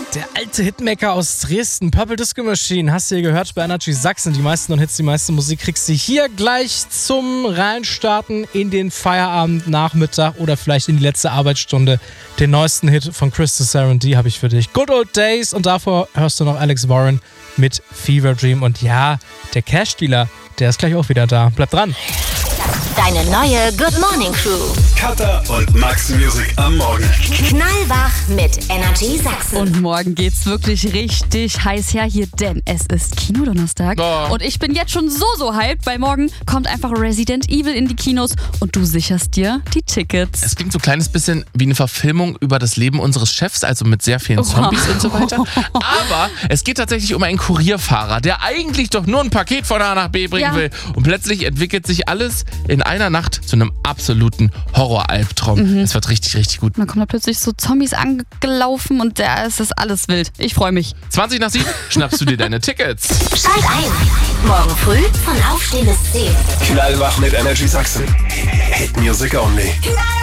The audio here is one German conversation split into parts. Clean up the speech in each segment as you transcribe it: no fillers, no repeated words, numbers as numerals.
Der alte Hitmaker aus Dresden, Purple Disco Machine, hast du hier gehört bei Energy Sachsen. Die meisten Non-Hits, die meiste Musik kriegst du hier gleich zum Reinstarten in den Feierabendnachmittag oder vielleicht in die letzte Arbeitsstunde. Den neuesten Hit von Chris Sarandon habe ich für dich. Good Old Days, und davor hörst du noch Alex Warren mit Fever Dream. Und ja, der Cash-Dealer, der ist gleich auch wieder da. Bleib dran. Deine neue Good Morning Crew. Katha und Max Music am Morgen. Knallwach mit Energy Sachsen. Und morgen geht's wirklich richtig heiß her hier, denn es ist Kinodonnerstag. Oh. Und ich bin jetzt schon so hyped, weil morgen kommt einfach Resident Evil in die Kinos und du sicherst dir die Tickets. Es klingt so ein kleines bisschen wie eine Verfilmung über das Leben unseres Chefs, also mit sehr vielen Zombies und so weiter. Aber es geht tatsächlich um einen Kurierfahrer, der eigentlich doch nur ein Paket von A nach B bringen will. Und plötzlich entwickelt sich alles in einer Nacht zu einem absoluten Horror-Albtraum. Es wird richtig, richtig gut. Dann kommen da plötzlich so Zombies angelaufen und da ist das alles wild. Ich freue mich. 20:07 schnappst du dir deine Tickets. Schalt ein. Morgen früh von Aufstehen bis 10. Knallwach mit Energy Sachsen. Hit Music only.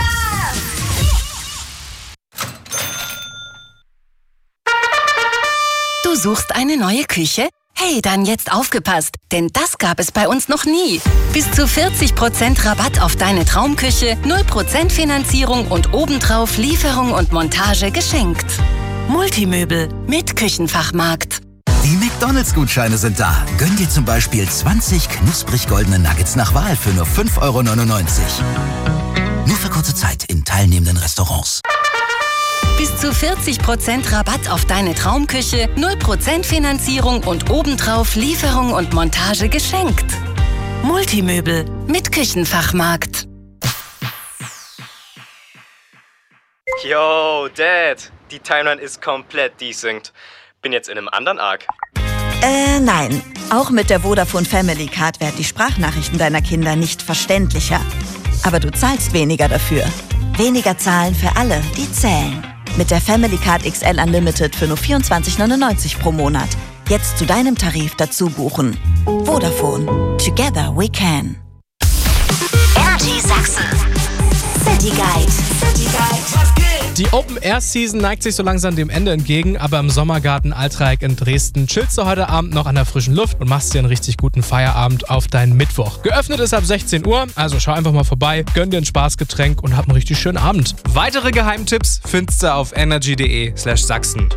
Du suchst eine neue Küche? Hey, dann jetzt aufgepasst, denn das gab es bei uns noch nie. Bis zu 40% Rabatt auf deine Traumküche, 0% Finanzierung und obendrauf Lieferung und Montage geschenkt. Multimöbel mit Küchenfachmarkt. Die McDonalds-Gutscheine sind da. Gönn dir zum Beispiel 20 knusprig goldene Nuggets nach Wahl für nur 5,99 €. Nur für kurze Zeit in teilnehmenden Restaurants. Bis zu 40% Rabatt auf deine Traumküche, 0% Finanzierung und obendrauf Lieferung und Montage geschenkt. Multimöbel mit Küchenfachmarkt. Yo, Dad, die Timeline ist komplett desynced. Bin jetzt in einem anderen Arc. Nein. Auch mit der Vodafone Family Card werden die Sprachnachrichten deiner Kinder nicht verständlicher. Aber du zahlst weniger dafür. Weniger zahlen für alle, die zählen. Mit der Family Card XL Unlimited für nur 24,99 € pro Monat. Jetzt zu deinem Tarif dazu buchen. Vodafone. Together we can. Energy Sachsen. City Guide. Die Open-Air-Season neigt sich so langsam dem Ende entgegen, aber im Sommergarten Altreich in Dresden chillst du heute Abend noch an der frischen Luft und machst dir einen richtig guten Feierabend auf deinen Mittwoch. Geöffnet ist ab 16 Uhr, also schau einfach mal vorbei, gönn dir ein Spaßgetränk und hab einen richtig schönen Abend. Weitere Geheimtipps findest du auf energy.de/Sachsen.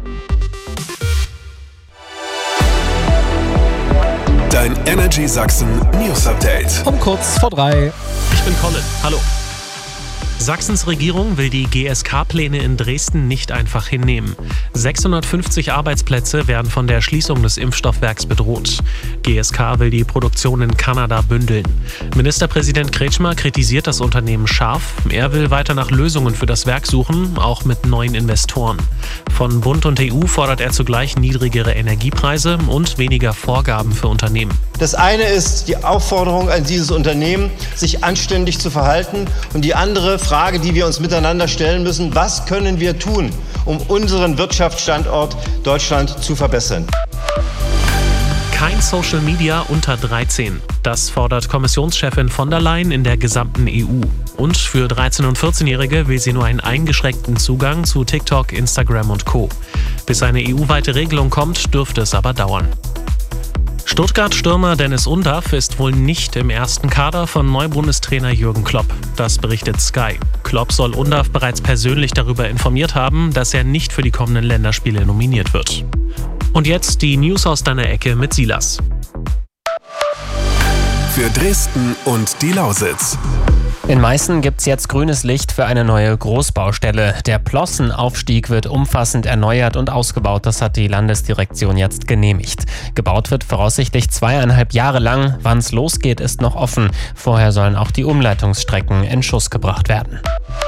Dein Energy Sachsen News Update. Um kurz vor 3. Ich bin Colin. Hallo. Sachsens Regierung will die GSK-Pläne in Dresden nicht einfach hinnehmen. 650 Arbeitsplätze werden von der Schließung des Impfstoffwerks bedroht. GSK will die Produktion in Kanada bündeln. Ministerpräsident Kretschmer kritisiert das Unternehmen scharf. Er will weiter nach Lösungen für das Werk suchen, auch mit neuen Investoren. Von Bund und EU fordert er zugleich niedrigere Energiepreise und weniger Vorgaben für Unternehmen. Das eine ist die Aufforderung an dieses Unternehmen, sich anständig zu verhalten. Und die andere Frage, die wir uns miteinander stellen müssen: Was können wir tun, um unseren Wirtschaftsstandort Deutschland zu verbessern? Kein Social Media unter 13. Das fordert Kommissionschefin von der Leyen in der gesamten EU. Und für 13- und 14-Jährige will sie nur einen eingeschränkten Zugang zu TikTok, Instagram und Co. Bis eine EU-weite Regelung kommt, dürfte es aber dauern. Stuttgart-Stürmer Dennis Undaff ist wohl nicht im ersten Kader von Neubundestrainer Jürgen Klopp. Das berichtet Sky. Klopp soll Undaff bereits persönlich darüber informiert haben, dass er nicht für die kommenden Länderspiele nominiert wird. Und jetzt die News aus deiner Ecke mit Silas. Für Dresden und die Lausitz. In Meißen gibt's jetzt grünes Licht für eine neue Großbaustelle. Der Plossenaufstieg wird umfassend erneuert und ausgebaut. Das hat die Landesdirektion jetzt genehmigt. Gebaut wird voraussichtlich 2,5 Jahre lang. Wann's losgeht, ist noch offen. Vorher sollen auch die Umleitungsstrecken in Schuss gebracht werden.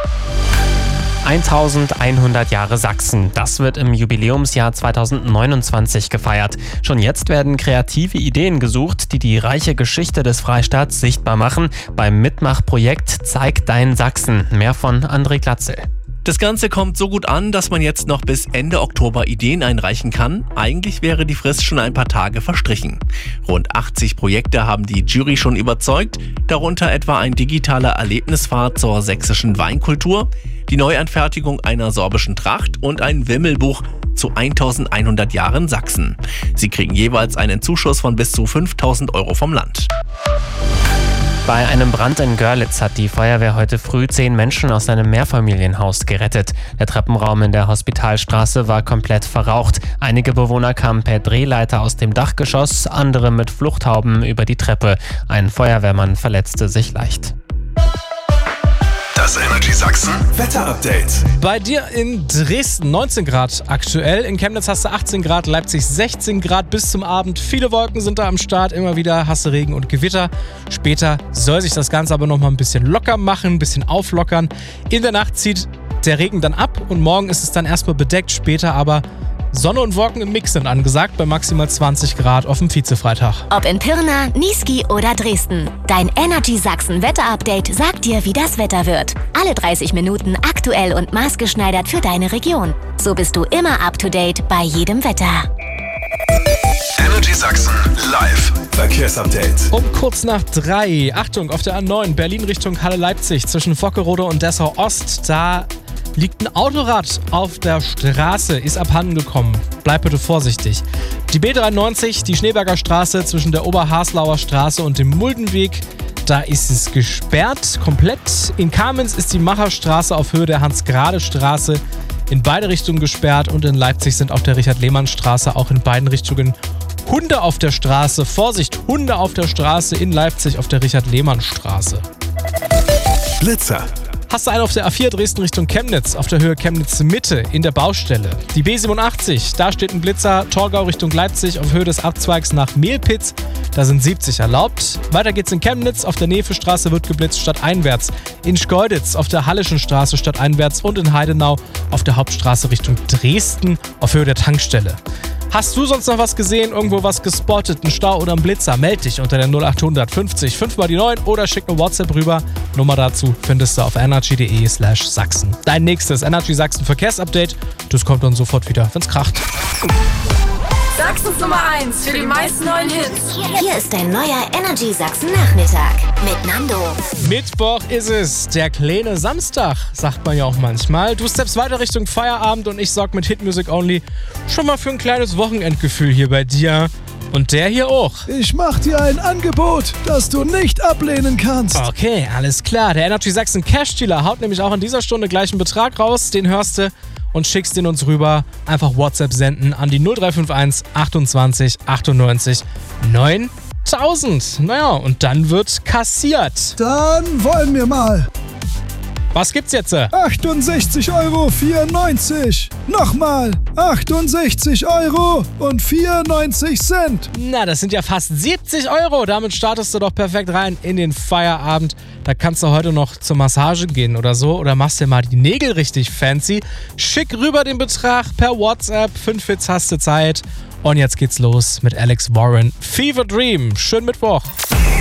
1100 Jahre Sachsen. Das wird im Jubiläumsjahr 2029 gefeiert. Schon jetzt werden kreative Ideen gesucht, die die reiche Geschichte des Freistaats sichtbar machen. Beim Mitmachprojekt Zeig dein Sachsen. Mehr von André Glatzel. Das Ganze kommt so gut an, dass man jetzt noch bis Ende Oktober Ideen einreichen kann. Eigentlich wäre die Frist schon ein paar Tage verstrichen. Rund 80 Projekte haben die Jury schon überzeugt, darunter etwa ein digitaler Erlebnisfahrt zur sächsischen Weinkultur, die Neuanfertigung einer sorbischen Tracht und ein Wimmelbuch zu 1100 Jahren Sachsen. Sie kriegen jeweils einen Zuschuss von bis zu 5.000 Euro vom Land. Bei einem Brand in Görlitz hat die Feuerwehr heute früh 10 Menschen aus einem Mehrfamilienhaus gerettet. Der Treppenraum in der Hospitalstraße war komplett verraucht. Einige Bewohner kamen per Drehleiter aus dem Dachgeschoss, andere mit Fluchthauben über die Treppe. Ein Feuerwehrmann verletzte sich leicht. Das Energy Sachsen Wetter-Update. Bei dir in Dresden 19 Grad aktuell. In Chemnitz hast du 18 Grad, Leipzig 16 Grad bis zum Abend. Viele Wolken sind da am Start. Immer wieder hast du Regen und Gewitter. Später soll sich das Ganze aber nochmal ein bisschen locker machen, ein bisschen auflockern. In der Nacht zieht der Regen dann ab und morgen ist es dann erstmal bedeckt. Später aber Sonne und Wolken im Mix sind angesagt bei maximal 20 Grad auf dem Vizefreitag. Ob in Pirna, Niesky oder Dresden. Dein Energy Sachsen Wetter-Update sagt dir, wie das Wetter wird. Alle 30 Minuten aktuell und maßgeschneidert für deine Region. So bist du immer up to date bei jedem Wetter. Energy Sachsen live Verkehrsupdate. Um kurz nach 3. Achtung, auf der A9 Berlin Richtung Halle-Leipzig zwischen Vockerode und Dessau Ost. Da liegt ein Autorad auf der Straße, ist abhanden gekommen. Bleib bitte vorsichtig. Die B93, die Schneeberger Straße zwischen der Oberhaslauer Straße und dem Muldenweg, da ist es gesperrt komplett. In Kamenz ist die Macherstraße auf Höhe der Hans-Grade-Straße in beide Richtungen gesperrt und in Leipzig sind auf der Richard-Lehmann-Straße auch in beiden Richtungen Hunde auf der Straße. Vorsicht, Hunde auf der Straße in Leipzig auf der Richard-Lehmann-Straße. Blitzer. Hast du einen auf der A4 Dresden Richtung Chemnitz, auf der Höhe Chemnitz-Mitte in der Baustelle. Die B87, da steht ein Blitzer, Torgau Richtung Leipzig auf Höhe des Abzweigs nach Mehlpitz. Da sind 70 erlaubt. Weiter geht's in Chemnitz, auf der Nevestraße wird geblitzt stadteinwärts. In Schkeuditz auf der Hallischen Straße stadteinwärts und in Heidenau auf der Hauptstraße Richtung Dresden auf Höhe der Tankstelle. Hast du sonst noch was gesehen, irgendwo was gespottet, einen Stau oder einen Blitzer? Meld dich unter der 0800 50 5 mal die 9 oder schick eine WhatsApp rüber. Nummer dazu findest du auf energy.de/Sachsen. Dein nächstes Energy Sachsen Verkehrsupdate, das kommt dann sofort wieder, wenn's kracht. Sachsens Nummer 1 für die meisten neuen Hits. Hier ist dein neuer Energy Sachsen Nachmittag mit Nando. Mittwoch ist es, der kleine Samstag, sagt man ja auch manchmal. Du steppst weiter Richtung Feierabend und ich sorg mit Hit Music Only schon mal für ein kleines Wochenendgefühl hier bei dir. Und der hier auch. Ich mach dir ein Angebot, das du nicht ablehnen kannst. Okay, alles klar. Der Energy Sachsen Cash Dealer haut nämlich auch in dieser Stunde gleich einen Betrag raus. Den hörst du und schickst den uns rüber. Einfach WhatsApp senden an die 0351 28 98 9000. Naja, und dann wird kassiert. Dann wollen wir mal. Was gibt's jetzt? 68,94 €. Nochmal 68,94 €. Na, das sind ja fast 70 €. Damit startest du doch perfekt rein in den Feierabend. Da kannst du heute noch zur Massage gehen oder so. Oder machst dir mal die Nägel richtig fancy. Schick rüber den Betrag per WhatsApp. 5 Hits hast du Zeit. Und jetzt geht's los mit Alex Warren. Fever Dream. Schönen Mittwoch.